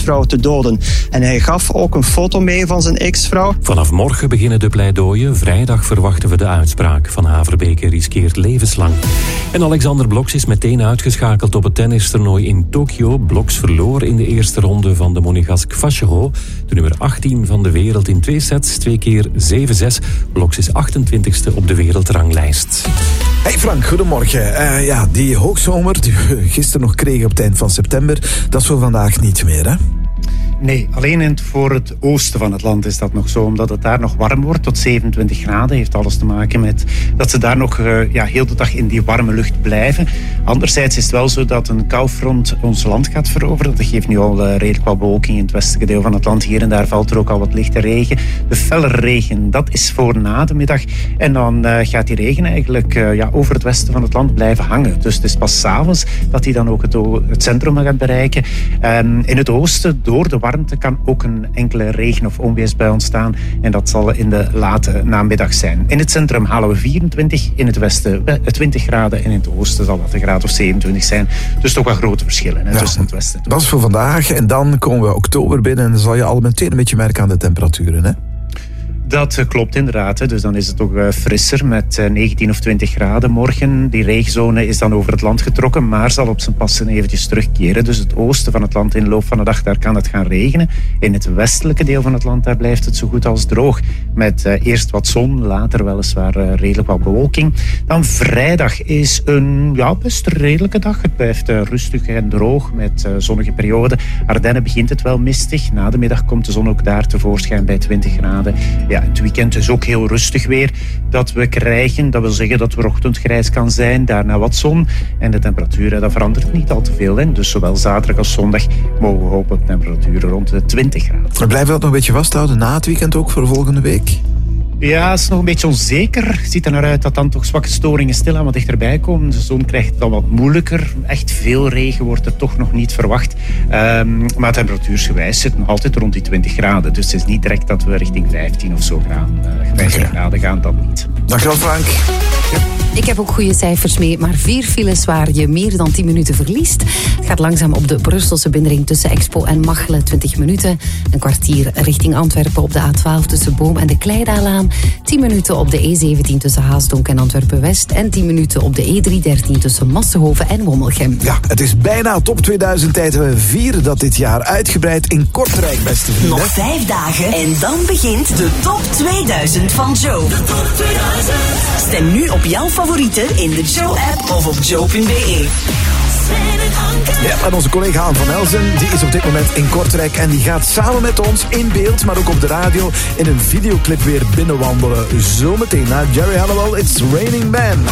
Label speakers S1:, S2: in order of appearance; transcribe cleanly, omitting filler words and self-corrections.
S1: ex-vrouw te doden. En hij gaf ook een foto mee van zijn ex-vrouw.
S2: Vanaf morgen beginnen de pleidooien. Vrijdag verwachten we de uitspraak. Van Haverbeke riskeert levenslang. En Alexander Blokx is meteen uitgeschakeld op het tennistoernooi in Tokio. Blokx verloor in de eerste ronde van de Monégasque Vacheron, de nummer 18 van de wereld, in 2 sets, 2 keer 7-6. Blokx is 28e op de wereldranglijst.
S3: Hey Frank, goedemorgen. Die hoogzomer die we gisteren nog kregen op het eind van september, dat is voor vandaag niet meer, hè?
S4: Nee, alleen voor het oosten van het land is dat nog zo. Omdat het daar nog warm wordt, tot 27 graden. Heeft alles te maken met dat ze daar nog heel de dag in die warme lucht blijven. Anderzijds is het wel zo dat een koufront ons land gaat veroveren. Dat geeft nu al redelijk wat bewolking in het westelijke deel van het land. Hier en daar valt er ook al wat lichte regen. De felle regen, dat is voor na de middag. En dan gaat die regen eigenlijk over het westen van het land blijven hangen. Dus het is pas 's avonds dat hij dan ook het centrum gaat bereiken. In het oosten, door de warmte, kan ook een enkele regen- of onweersbui ontstaan. En dat zal in de late namiddag zijn. In het centrum halen we 24, in het westen 20 graden en in het oosten zal dat een graad of 27 zijn. Dus toch wat grote verschillen tussen het westen.
S3: Dat is voor vandaag en dan komen we oktober binnen en dan zal je al meteen een beetje merken aan de temperaturen, hè?
S4: Dat klopt inderdaad. Dus dan is het toch frisser met 19 of 20 graden morgen. Die regenzone is dan over het land getrokken, maar zal op zijn passen eventjes terugkeren. Dus het oosten van het land in de loop van de dag, daar kan het gaan regenen. In het westelijke deel van het land, daar blijft het zo goed als droog. Met eerst wat zon, later weliswaar redelijk wat bewolking. Dan vrijdag is een best redelijke dag. Het blijft rustig en droog met zonnige perioden. Ardennen begint het wel mistig. Na de middag komt de zon ook daar tevoorschijn bij 20 graden. Ja, het weekend is ook heel rustig weer dat we krijgen. Dat wil zeggen dat het ochtendgrijs kan zijn, daarna wat zon. En de temperatuur, dat verandert niet al te veel. Hè. Dus zowel zaterdag als zondag mogen we hopen op temperaturen rond de 20 graden.
S3: Maar blijven we dat nog een beetje vasthouden na het weekend ook voor volgende week?
S4: Ja, het is nog een beetje onzeker. Het ziet er naar uit dat dan toch zwakke storingen stilaan wat dichterbij komen. De zon krijgt het dan wat moeilijker. Echt veel regen wordt er toch nog niet verwacht. Maar temperatuursgewijs zit nog altijd rond die 20 graden. Dus het is niet direct dat we richting 15 of zo gaan. 15 graden gaan, dat niet.
S3: Dankjewel Frank.
S5: Ja. Ik heb ook goede cijfers mee, maar 4 files waar je meer dan 10 minuten verliest. Het gaat langzaam op de Brusselse binnenring tussen Expo en Machelen 20 minuten. Een kwartier richting Antwerpen op de A12 tussen Boom en de Kleidaalaan. 10 minuten op de E17 tussen Haasdonk en Antwerpen-West. En 10 minuten op de E313 tussen Massenhoven en Wommelgem.
S3: Ja, het is bijna top 2000 tijd. We vieren dat dit jaar uitgebreid in Kortrijk, beste vrienden.
S6: Nog 5 dagen en dan begint de top 2000 van Joe. De top 2000. Stem nu op jouw favorieten in de Joe-app of op joe.be.
S3: Ja, en onze collega Haan van Elzen, die is op dit moment in Kortrijk en die gaat samen met ons in beeld, maar ook op de radio, in een videoclip weer binnenwandelen. Zometeen naar Jerry Halliwell, It's Raining Man.